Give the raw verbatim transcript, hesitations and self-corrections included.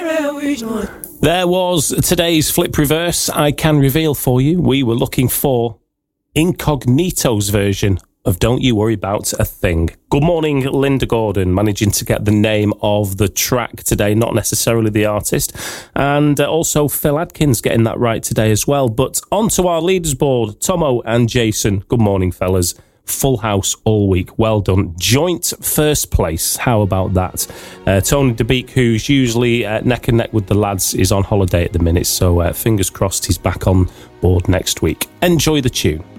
There was today's Flip Reverse. I can reveal for you, we were looking for Incognito's version of Don't You Worry About a Thing. Good morning, Linda Gordon, managing to get the name of the track today, not necessarily the artist. And uh, also Phil Adkins getting that right today as well. But on to our leaders board, Tomo and Jason. Good morning, fellas. Full house all week. Well done. Joint first place. How about that? Uh, Tony DeBeek, who's usually uh, neck and neck with the lads, is on holiday at the minute. So uh, fingers crossed he's back on board next week. Enjoy the tune.